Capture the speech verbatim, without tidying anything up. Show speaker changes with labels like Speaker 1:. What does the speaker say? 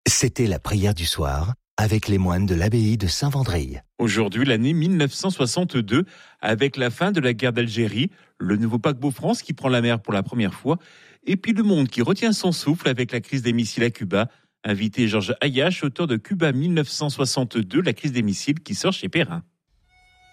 Speaker 1: C'était la prière du soir avec les moines de l'abbaye de Saint-Vendrille.
Speaker 2: Aujourd'hui, l'année mille neuf cent soixante-deux, avec la fin de la guerre d'Algérie, le nouveau paquebot France qui prend la mer pour la première fois, et puis le monde qui retient son souffle avec la crise des missiles à Cuba. Invité Georges Hayash, auteur de Cuba mille neuf cent soixante-deux, la crise des missiles qui sort chez Perrin.